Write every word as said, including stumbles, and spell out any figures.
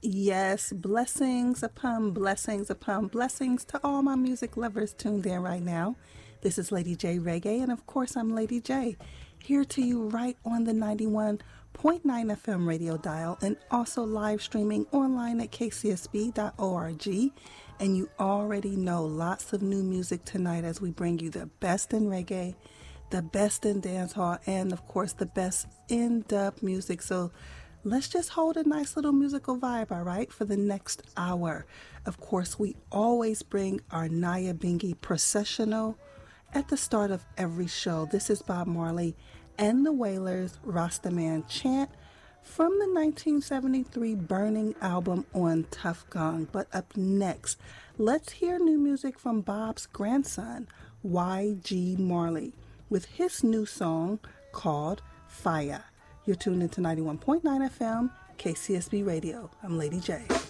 Yes, blessings upon blessings upon blessings to all my music lovers tuned in right now. This is Lady J Reggae, and of course I'm Lady J, here to you right on the ninety-one point nine F M radio dial and also live streaming online at k c s b dot org. And you already know lots of new music tonight as we bring you the best in reggae, the best in dancehall, and of course the best in dub music. So let's just hold a nice little musical vibe, all right, for the next hour. Of course, we always bring our Naya Bingi processional at the start of every show. This is Bob Marley and the Wailers' Rastaman Chant from the nineteen seventy-three Burning album on Tough Gong. But up next, let's hear new music from Bob's grandson, Y G Marley, with his new song called Fire. You're tuned into ninety-one point nine F M, K C S B Radio. I'm Lady J.